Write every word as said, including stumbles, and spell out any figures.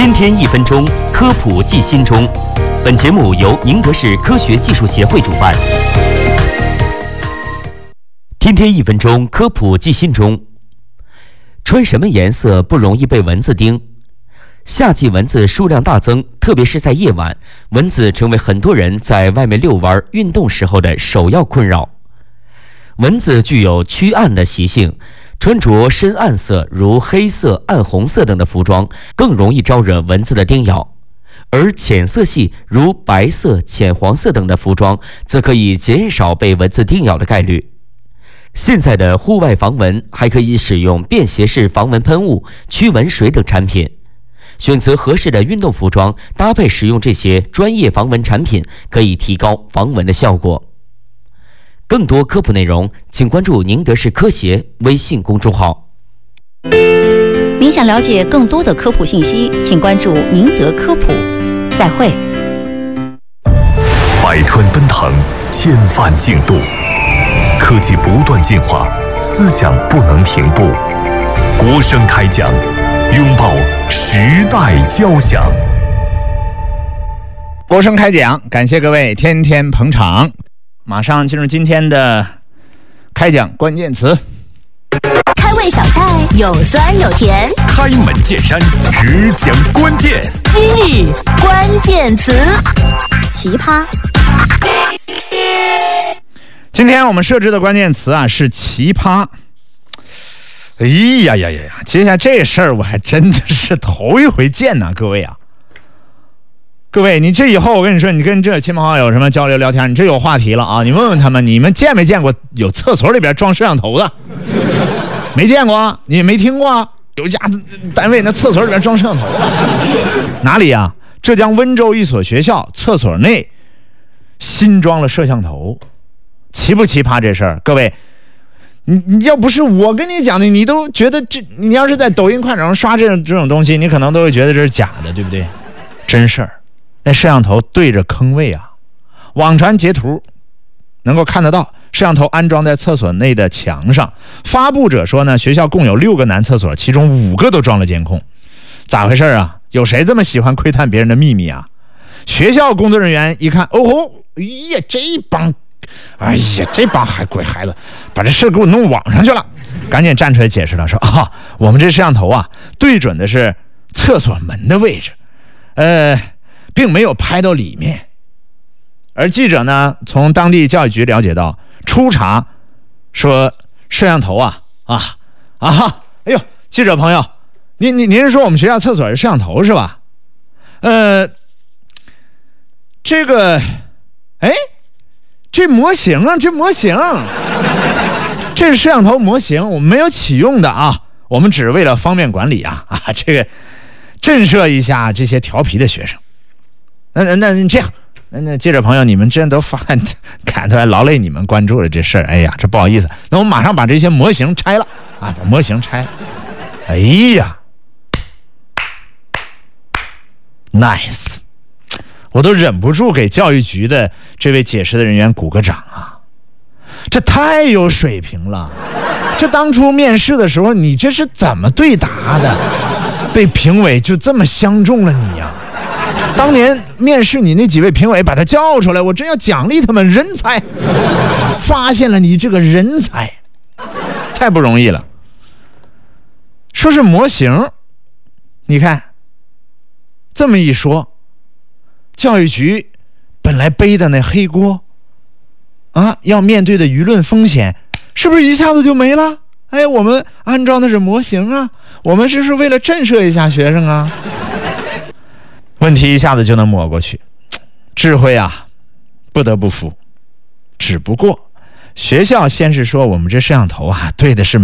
天天一分钟，科普记心中。本节目由宁德市科学技术协会主办。天天一分钟，科普记心中。穿什么颜色不容易被蚊子叮？夏季蚊子数量大增，特别是在夜晚，蚊子成为很多人在外面遛弯、运动时候的首要困扰。蚊子具有驱暗的习性，穿着深暗色如黑色、暗红色等的服装更容易招惹蚊子的叮咬，而浅色系如白色、浅黄色等的服装则可以减少被蚊子叮咬的概率。现在的户外防蚊还可以使用便携式防蚊喷雾、驱蚊水等产品。选择合适的运动服装，搭配使用这些专业防蚊产品，可以提高防蚊的效果。更多科普内容，请关注宁德市科协微信公众号。 您想了解更多的科普信息，请关注宁德科普。再会。 百川奔腾，千帆竞渡，科技不断进化，思想不能停步。国声开讲，拥抱时代交响。 国声开讲，感谢各位天天捧场。马上进入今天的开讲关键词。 开胃小菜有酸有甜， 开门见山，只讲关键。 今日关键词：奇葩。 今天我们设置的关键词啊是奇葩。哎呀呀呀呀！接下来这事儿我还真的是头一回见呐，各位啊！各位，你这以后我跟你说，你跟这亲朋好友什么交流聊天，你这有话题了啊！你问问他们，你们见没见过有厕所里边装摄像头的？没见过，你没听过？有家单位那厕所里边装摄像头的，哪里啊？浙江温州一所学校厕所内新装了摄像头，奇不奇葩这事儿？各位，你你要不是我跟你讲的，你都觉得这，你要是在抖音、快手上刷这种这种东西，你可能都会觉得这是假的，对不对？真事儿。那摄像头对着坑位啊，网传截图能够看得到，摄像头安装在厕所内的墙上。发布者说呢，学校共有六个男厕所，其中五个都装了监控。咋回事啊？有谁这么喜欢窥探别人的秘密啊？学校工作人员一看，哦吼，哎呀，这帮，哎呀，这帮还鬼孩子，把这事给我弄网上去了，赶紧站出来解释了，说啊，我们这摄像头啊，对准的是厕所门的位置，呃。并没有拍到里面。而记者呢，从当地教育局了解到，初查说摄像头啊啊啊！哎呦，记者朋友，您您您是说我们学校厕所是摄像头是吧？呃，这个，哎，这模型啊，这模型，这是摄像头模型，我们没有启用的啊，我们只是为了方便管理啊啊，这个震慑一下这些调皮的学生。那那那这样，那那记者朋友，你们真都发看出来劳累你们关注了这事儿，哎呀，这不好意思，那我们马上把这些模型拆了啊，把模型拆了。哎呀 ，nice， 我都忍不住给教育局的这位解释的人员鼓个掌啊，这太有水平了。这当初面试的时候，你这是怎么对答的？被评委就这么相中了你呀、啊？当年面试你那几位评委把他叫出来，我真要奖励他们，人才，发现了你这个人才，太不容易了。说是模型，你看这么一说，教育局本来背的那黑锅啊，要面对的舆论风险是不是一下子就没了？哎，我们安装的是模型啊，我们这是为了震慑一下学生啊，问题一下子就能抹过去。智慧啊，不得不服。只不过学校先是说我们这摄像头啊对的是